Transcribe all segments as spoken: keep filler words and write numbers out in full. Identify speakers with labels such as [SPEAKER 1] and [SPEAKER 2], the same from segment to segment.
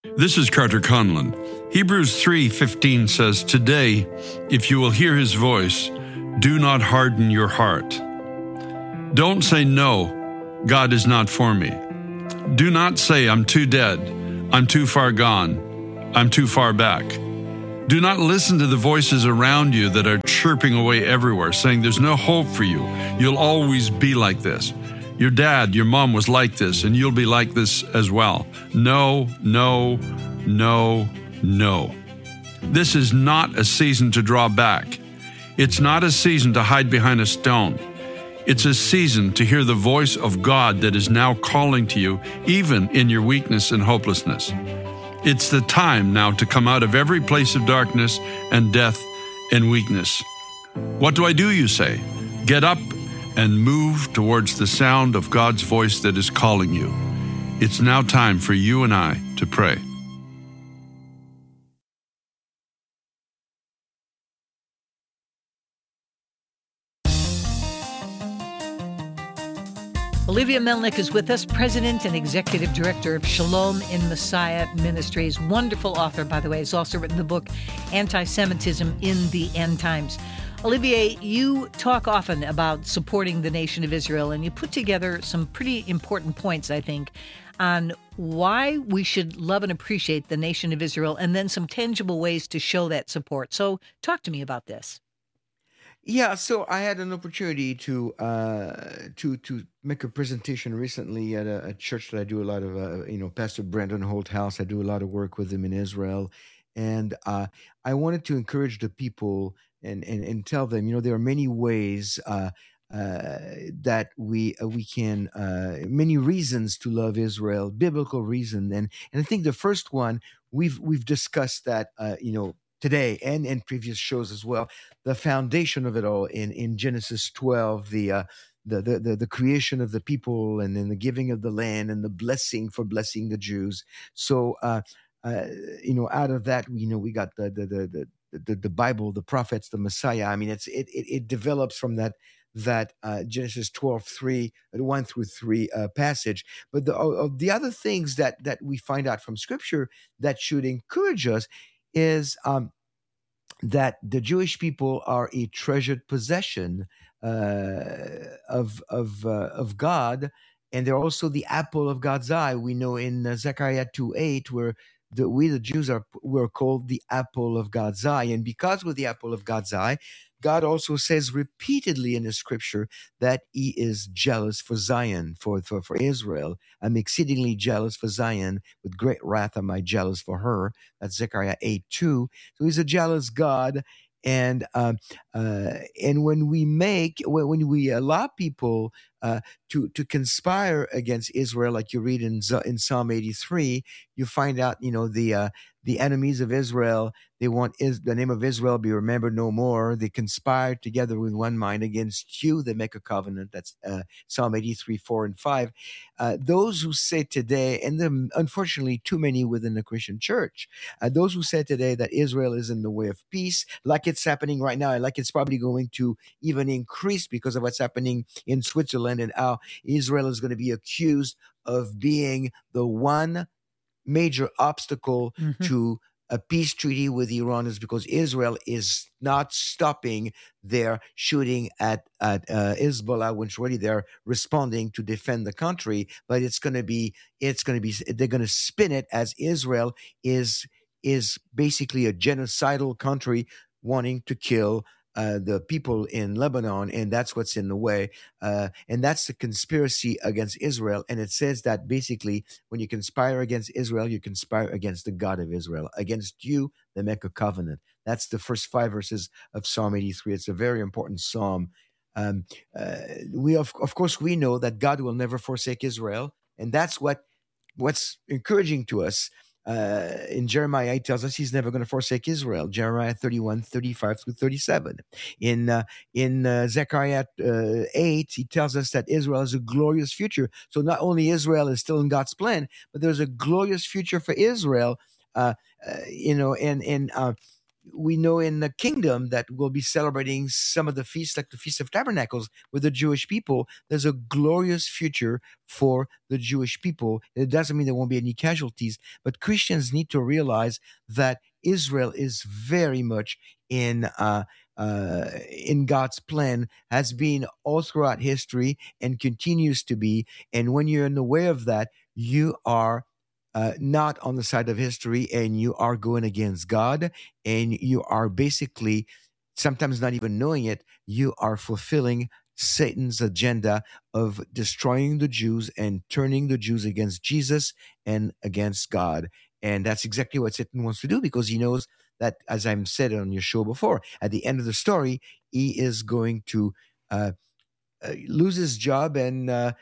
[SPEAKER 1] This is Carter Conlon. Hebrews three fifteen says, "Today, if you will hear his voice, do not harden your heart." Don't say, "No, God is not for me." Do not say, "I'm too dead, I'm too far gone, I'm too far back." Do not listen to the voices around you that are chirping away everywhere, saying there's no hope for you. You'll always be like this. Your dad, your mom was like this, and you'll be like this as well. No, no, no, no. This is not a season to draw back. It's not a season to hide behind a stone. It's a season to hear the voice of God that is now calling to you, even in your weakness and hopelessness. It's the time now to come out of every place of darkness and death and weakness. What do I do, you say? Get up and move towards the sound of God's voice that is calling you. It's now time for you and I to pray.
[SPEAKER 2] Olivia Melnick is with us, President and Executive Director of Shalom in Messiah Ministries. Wonderful author, by the way. Has also written the book, Anti-Semitism in the End Times. Olivier, you talk often about supporting the nation of Israel, and you put together some pretty important points, I think, on why we should love and appreciate the nation of Israel, and then some tangible ways to show that support. So talk to me about this.
[SPEAKER 3] Yeah, so I had an opportunity to uh, to to make a presentation recently at a, a church that I do a lot of, uh, you know, Pastor Brandon Holthouse. I do a lot of work with him in Israel, and uh, I wanted to encourage the people and and, and tell them, you know, there are many ways uh, uh, that we uh, we can uh, many reasons to love Israel, biblical reason, and and I think the first one we've we've discussed that, uh, you know. Today and in previous shows as well, the foundation of it all in, in Genesis twelve, the, uh, the the the the creation of the people, and then the giving of the land, and the blessing for blessing the Jews. So, uh, uh, you know, out of that, we you know we got the the the the, the, the Bible, the prophets, the Messiah. I mean, it's it it, it develops from that that uh, Genesis twelve three, one through three uh, passage. But the uh, the other things that that we find out from Scripture that should encourage us is um, that the Jewish people are a treasured possession uh, of of uh, of God, and they're also the apple of God's eye. We know in uh, Zechariah two eight, where the, we the Jews are we're called the apple of God's eye, and because we're the apple of God's eye, God also says repeatedly in the Scripture that He is jealous for Zion, for, for, for Israel. I'm exceedingly jealous for Zion. With great wrath am I jealous for her. That's Zechariah eight two. So He's a jealous God. And uh, uh, and when we make when, when we allow people uh, to to conspire against Israel, like you read in in Psalm eighty-three, you find out you know the uh, the enemies of Israel. They want is, the name of Israel be remembered no more. They conspire together with one mind against you. They make a covenant. That's uh, Psalm eighty-three four and five. Uh, those who say today, and there are unfortunately too many within the Christian church, uh, those who say today that Israel is in the way of peace, like it's happening right now, and like it's probably going to even increase because of what's happening in Switzerland, and how Israel is going to be accused of being the one major obstacle mm-hmm. to a peace treaty with Iran, is because Israel is not stopping their shooting at, at uh, Hezbollah, which really they're responding to defend the country. But it's going to be, it's going to be, they're going to spin it as Israel is is basically a genocidal country wanting to kill Uh, the people in Lebanon, and that's what's in the way. Uh, and that's the conspiracy against Israel. And it says that basically when you conspire against Israel, you conspire against the God of Israel. Against you, they make a covenant. That's the first five verses of Psalm eighty-three. It's a very important psalm. Um, uh, we of, of course, we know that God will never forsake Israel. And that's what what's encouraging to us. Uh, in Jeremiah, it tells us He's never going to forsake Israel. Jeremiah thirty-one, thirty-five through thirty-seven. In uh, in uh, Zechariah uh, eight, He tells us that Israel has a glorious future. So not only Israel is still in God's plan, but there's a glorious future for Israel. Uh, uh, you know, and and uh, we know in the kingdom that we'll be celebrating some of the feasts, like the Feast of Tabernacles, with the Jewish people. There's a glorious future for the Jewish people. It doesn't mean there won't be any casualties, but Christians need to realize that Israel is very much in uh, uh, in God's plan, has been all throughout history and continues to be. And when you're in the way of that, you are Uh, not on the side of history, and you are going against God, and you are basically, sometimes not even knowing it, you are fulfilling Satan's agenda of destroying the Jews and turning the Jews against Jesus and against God. And that's exactly what Satan wants to do, because he knows that, as I've said on your show before, at the end of the story, he is going to uh, uh, lose his job and uh,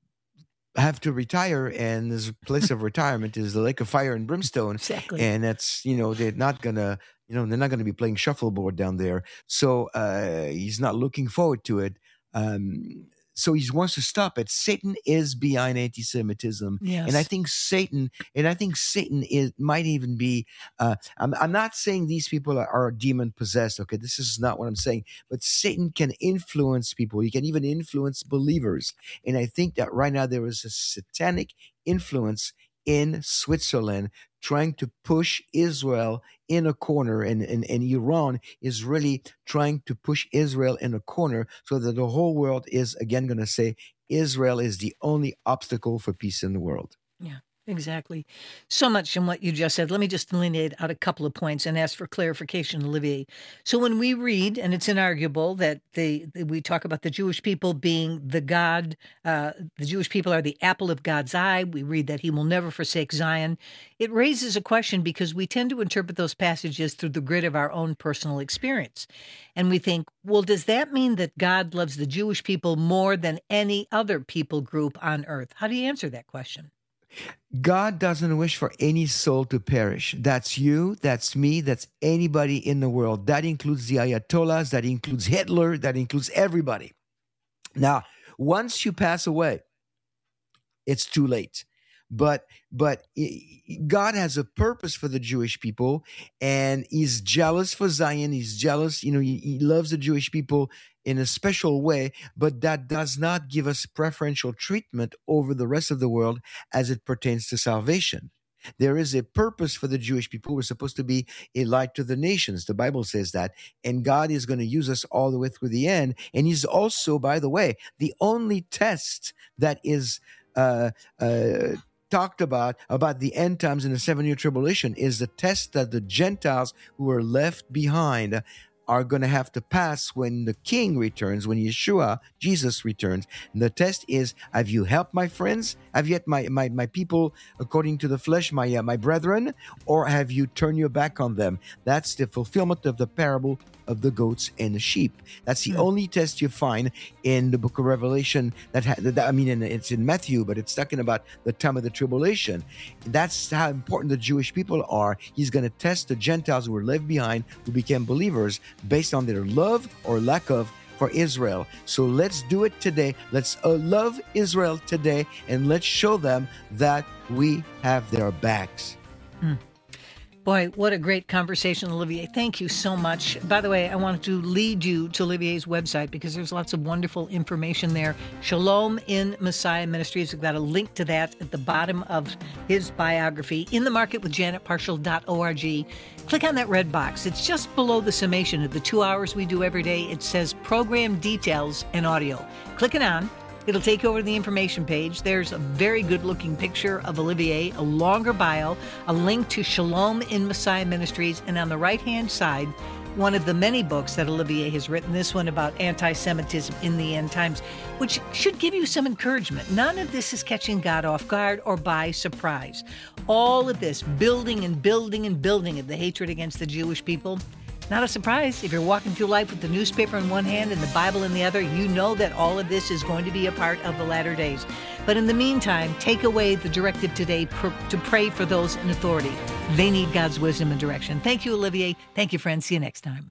[SPEAKER 3] have to retire, and his place of retirement is the lake of fire and brimstone.
[SPEAKER 2] Exactly.
[SPEAKER 3] And that's, you know, they're not gonna, you know, they're not gonna be playing shuffleboard down there. So uh, he's not looking forward to it. Um, so he wants to stop it. Satan is behind anti-Semitism,
[SPEAKER 2] Yes.
[SPEAKER 3] and I think Satan, and I think Satan is might even be. Uh, I'm, I'm not saying these people are, are demon possessed. Okay, this is not what I'm saying. But Satan can influence people. He can even influence believers, and I think that right now there is a satanic influence in Switzerland trying to push Israel in a corner, and, and, and Iran is really trying to push Israel in a corner, so that the whole world is again going to say Israel is the only obstacle for peace in the world.
[SPEAKER 2] Yeah, exactly. So much in what you just said. Let me just delineate out a couple of points and ask for clarification, Olivier. So when we read, and it's inarguable that they, we talk about the Jewish people being the God, uh, the Jewish people are the apple of God's eye. We read that he will never forsake Zion. It raises a question because we tend to interpret those passages through the grid of our own personal experience. And we think, well, does that mean that God loves the Jewish people more than any other people group on earth? How do you answer that question?
[SPEAKER 3] God doesn't wish for any soul to perish. That's you, that's me, that's anybody in the world. That includes the Ayatollahs, that includes Hitler, that includes everybody. Now, once you pass away, it's too late. But but God has a purpose for the Jewish people, and he's jealous for Zion. He's jealous, you know, he, he loves the Jewish people in a special way, but that does not give us preferential treatment over the rest of the world as it pertains to salvation. There is a purpose for the Jewish people. We're supposed to be a light to the nations. The Bible says that. And God is going to use us all the way through the end. And he's also, by the way, the only test that is uh, uh, talked about, about the end times in the seven-year tribulation, is the test that the Gentiles who are left behind are going to have to pass when the King returns, when Yeshua, Jesus returns. And the test is, have you helped my friends? Have you helped my, my, my people according to the flesh, my, uh, my brethren? Or have you turned your back on them? That's the fulfillment of the parable of the goats and the sheep. That's the mm. only test you find in the book of Revelation. That, ha- that I mean, in, it's in Matthew, but it's talking about the time of the tribulation. That's how important the Jewish people are. He's going to test the Gentiles who were left behind, who became believers, based on their love or lack of for Israel. So let's do it today. Let's uh, love Israel today, and let's show them that we have their backs.
[SPEAKER 2] Mm. Boy, what a great conversation, Olivier. Thank you so much. By the way, I wanted to lead you to Olivier's website because there's lots of wonderful information there. Shalom in Messiah Ministries. We've got a link to that at the bottom of his biography. In the Market with Janet Parshall dot org. Click on that red box. It's just below the summation of the two hours we do every day. It says Program Details and Audio. Click it on. It'll take you over to the information page. There's a very good-looking picture of Olivier, a longer bio, a link to Shalom in Messiah Ministries, and on the right-hand side, one of the many books that Olivier has written, this one about anti-Semitism in the end times, which should give you some encouragement. None of this is catching God off guard or by surprise. All of this building and building and building of the hatred against the Jewish people, not a surprise. If you're walking through life with the newspaper in one hand and the Bible in the other, you know that all of this is going to be a part of the latter days. But in the meantime, take away the directive today to pray for those in authority. They need God's wisdom and direction. Thank you, Olivier. Thank you, friends. See you next time.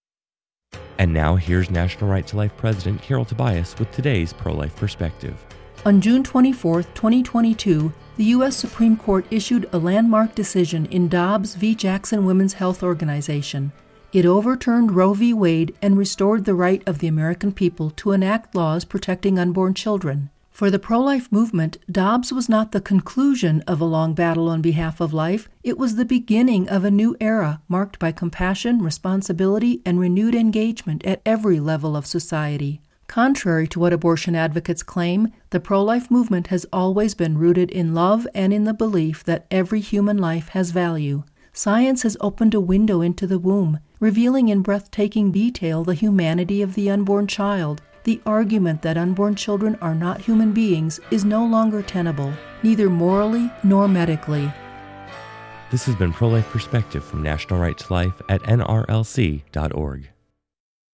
[SPEAKER 4] And now here's National Right to Life President Carol Tobias with today's Pro-Life Perspective. On June twenty-fourth, twenty twenty-two, the U S Supreme Court issued a landmark decision in Dobbs v. Jackson Women's Health Organization. It overturned Roe v. Wade and restored the right of the American people to enact laws protecting unborn children. For the pro-life movement, Dobbs was not the conclusion of a long battle on behalf of life. It was the beginning of a new era marked by compassion, responsibility, and renewed engagement at every level of society. Contrary to what abortion advocates claim, the pro-life movement has always been rooted in love and in the belief that every human life has value. Science has opened a window into the womb, revealing in breathtaking detail the humanity of the unborn child. The argument that unborn children are not human beings is no longer tenable, neither morally nor medically.
[SPEAKER 5] This has been Pro-Life Perspective from National Right to Life at N R L C dot org.